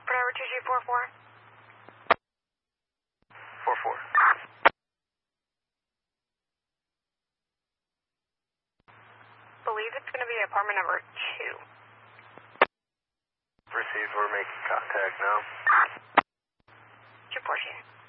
Driver 2244. 44. Believe it's going to be apartment number 2. Received, we're making contact now. 214.